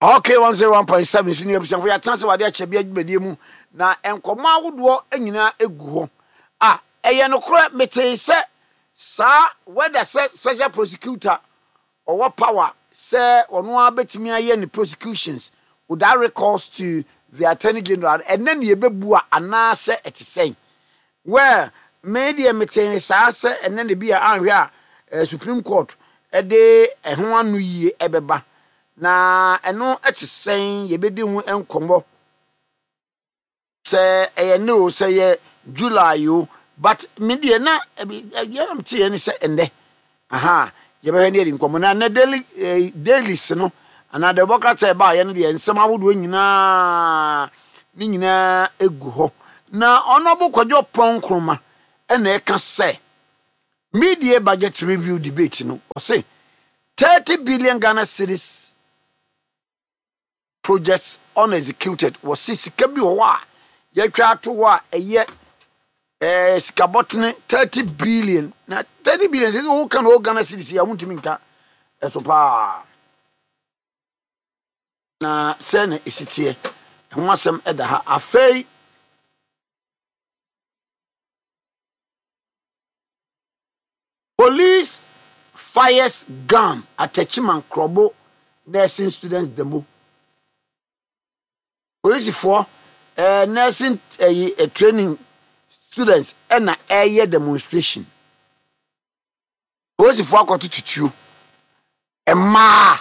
Okay, 101.7 senior episode for your chance wade ache bia dwumadi mu na enkomo awodo anyina egu ho eye no kora mete se sa whether se special prosecutor or power say ono abetimi aye ni prosecutions without recourse to the attorney general and then ye bebu ana se etisen where media mete sa se and then be anhwe Supreme Court de ho anu yie ebeba na eno etisen ye bedi hu enkomo se eye no se ye July o but media na ye tie ni se ende ye be hwe enkomo na daily no ana de bokata ba ye no de ensem awodo nyina ni nyina egu ho na ono bokwadwo pronkroma ena eka se media budget review debate no o say 30 billion Ghana cedis projects unexecuted was sika bi ho a ye twa to ho a eye skabotne 30 billion na 30 billion say who can all Ghana cedis ya muntimi nka eso pa na sene isitie ho asem eda ha afei police fires gun at Techiman Krobo nursing students demo. Police for nursing training students and a year demonstration. Police for got to you. A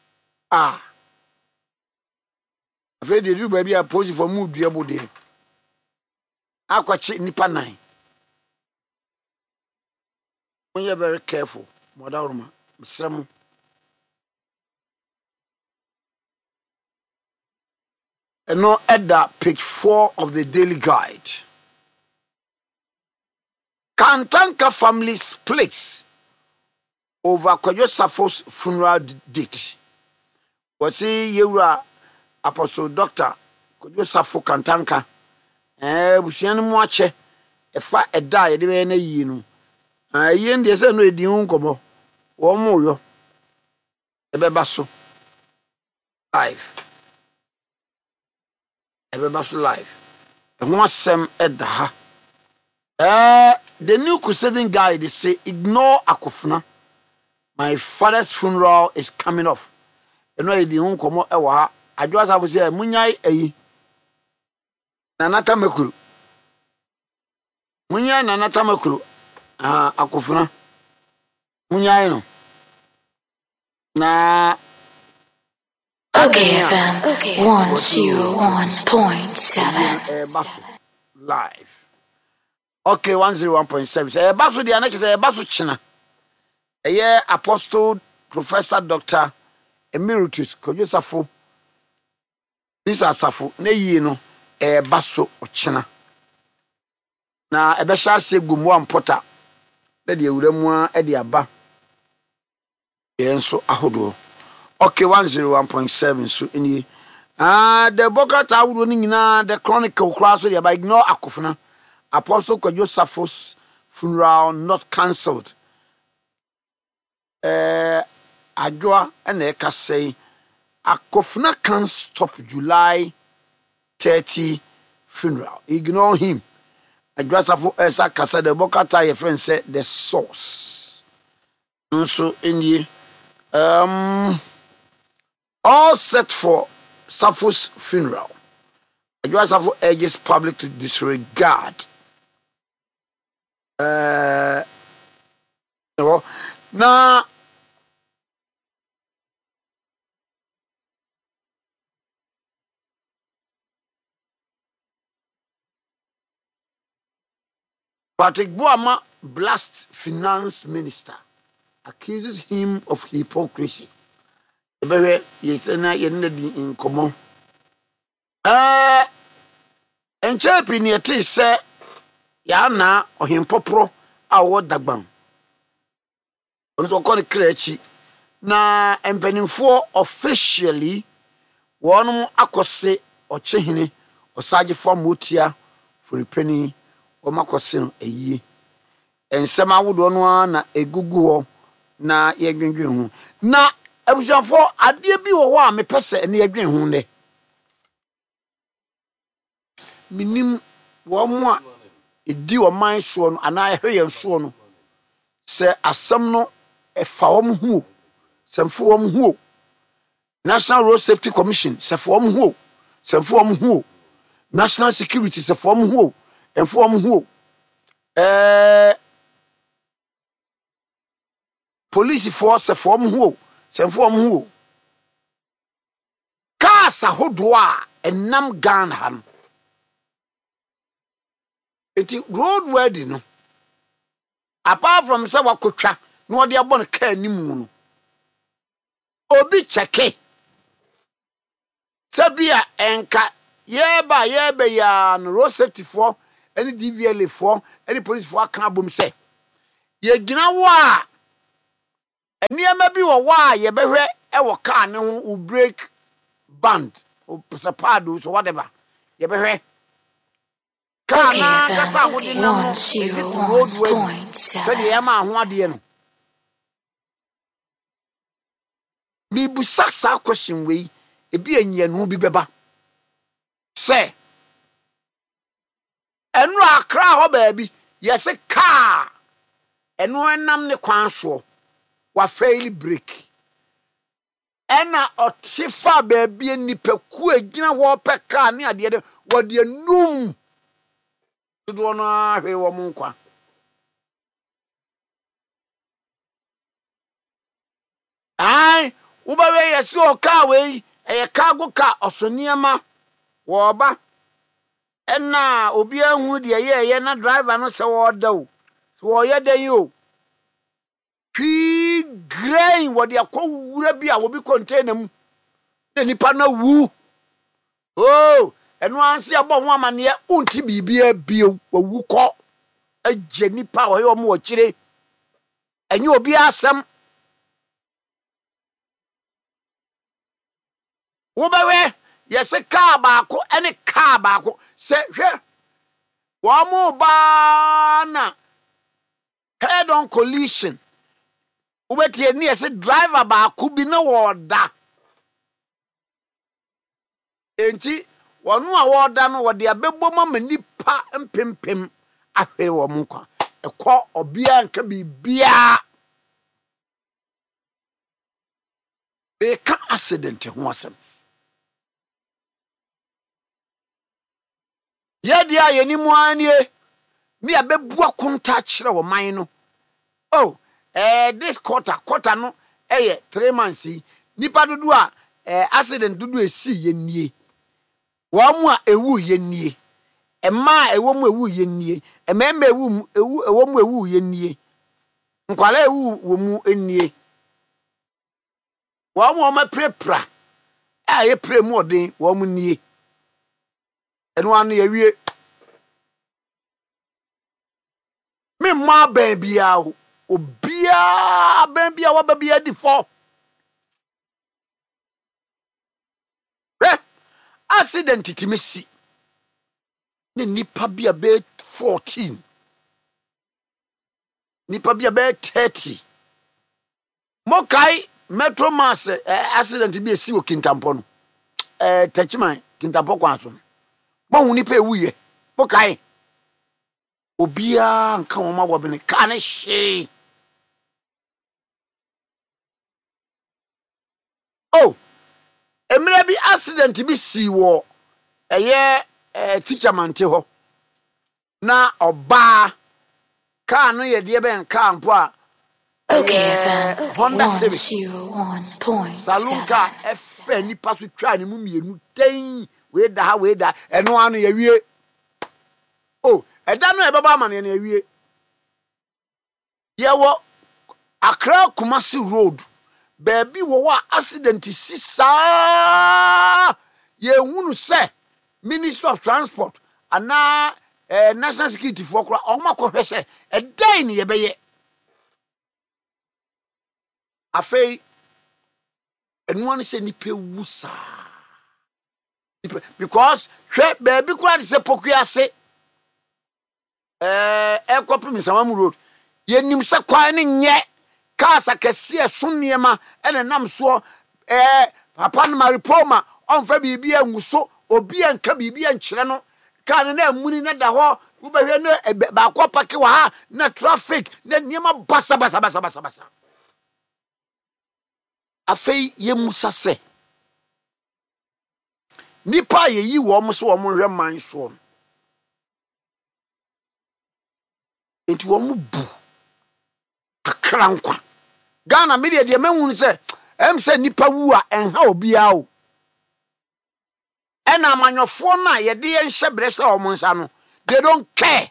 afraid they do baby a pose for mood dear body. I got check nipa nine. When you're very careful, Madame Mr. And no edda page 4 of the daily guide. Kantanka family splits over Kojo Safo's funeral date. Was he Yura Apostle Doctor Kojo Safo Kantanka? Busian Mwache, a fa a die, the way you know. Yen de se no edi unkomo wo mo yo ebebaso live ho asem edaha the new crusading guy they say ignore Akufuna, my father's funeral is coming off eno edi unkomo ewa ha adwo asafo se munyai ayi nanata makuru munyai nanata makuru Akufuna munyai no na Okay FM 101.7 live. Okay 101.7 basu dia na kise basu china Apostle Professor Dr. Emeritus Kojo Safo Bisa Safo na yi no basu ochina na ebesha se gumu ampota na de ewuramu a de aba yenso ahodo. Okay 101.7 so ini the bokata awuro ni nyina the chronicle cross so by ignore Akufuna. Apostle Kojo Safo's funeral not cancelled. Adwa na eka say Akufuna can't stop July 30 funeral. Ignore him. Adwa Safo esa kasa the bokata your friend said the source. So in all set for Safo's funeral. Adwa Safo urges public to disregard na Patrick Buama blast finance minister, accuses him of hypocrisy. Ebere yesena yenna di inkomo. Enchepi ni eti se ya na ohimpopro a wo dagban. Onso ko ne krechi na empanimfo officially wonum akose ochehene osagefo motia furipeni o makose no eyi. Ensema wodo no na egugu ho na yedwendwen ho. Na Abusuafo ade bi wo ho a mepese ne adwen ho ne. Minim wo mo a edi o man so no ana ehwe yen so no. Se asem no efa wo ho. Se mfo wo ho. National Road Safety Commission se fo wo ho. Se mfo wo ho. National Security se fo wo ho. Mfo wo ho. Police force se fo wo ho. Se mfo wo ho. Kasa hodo a enam Ghana ha no. Enti road worthy no. Apart from say wakotwa no de abon car nimu no. Obi cheke. Sabia enka yeba ya no road safety for any DVLA for any police for kan bom say. Ye gina wo a eniama bi wo wa ye behwe e wo car ne ho brake band o pad so whatever ye behwe kana kasa wodi na mo road way so de yama ho ade no bi bu saksa question we e bi anya no bi beba se enu akra ho ba bi yes car enu enam ne kwan so wa fail break ena otifa ba bi nipa ku agina wo pe car ne ade de wo de num do no ahwe wo mu nkwa ai ubawe yesi o car we e cargo car osoniema wo ba ena obi ahu de ye na driver no se wo da o so wo ye den yo twi grain wo de akowura bi a wo bi container mu de nipa na wu oh enu anse abo ho amane unti bibia bio wu ko agye nipa wo ye omo wo kire enye obi asem wo bewe yesi car baako ene car baako se hwe wo mo ba na head on collision ubetie ni yesi driver baako bi na wo da enti wonu a wo da no wo de abebo mama nipa mpempem ahwere wo mo kwa ekọ obia nka bibia be ka accident ho asem ye dia ye ni mu anie mi abebu akonta kire wo man no oh this quarter no 3 months nipa dudu a accident dudu esi ye nie wo mu a ewu ye nie ema ewo mu ewu ye nie emema ewo mu ewu ye nie nkwala ewu wo mu enie wo mu o ma prepra ye pre mu odin wo mu nie eno anu ye wie me ma ben bia obia ben bia wa ba bia di fo accident titimesi ni nipa bia be 14 nipa bia be 30 mokai metro mass accident bi esi wo Kintampo no tachiman Kintampo kwaso mo hu nipa ewuye mokai obia nka wo ma wo bene ka ne hye oh emre bi accident bi si wo teacher mante ho na oba ka no ye de ben ka mpo a Honda Civic 101.7 Salunka efe nipa so twa ne mu mienu ten we da eno anu ye wie oh eda no e baba ma ne ye wie ye wo Accra Kumasi Road baby wo accident si sa ye hunu se Minister of Transport ana National Security for kra o ma ko hwese e dai ne ye beye afei enu an se nipa wusa because hwe baby kra se pokuase ekopim Samamu Road ye nim se kwan ne nye cars akese so niema ene nam so papa no maripoma onfa bibia nguso obi anka bibia nkyere no kan na amuni na da ho wo behwe no ba kwa pake wa ha na traffic na niema basa afei yemusa se nipa yeyi wo mo so wo mo hwe man so enti wo mo bu akra nkwa Ghana media de manhun se se nipa wu a enha obia o ena amanyofo na ye de yenhye brese o mo nsa no they don't care.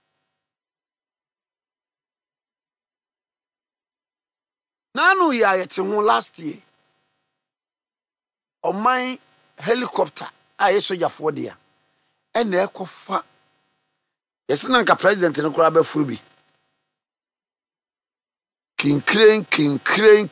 Nanu ya yete ho last year o my helicopter aye sojafo dia ena ekofa yesena nka president no kura ba furu bi kinkren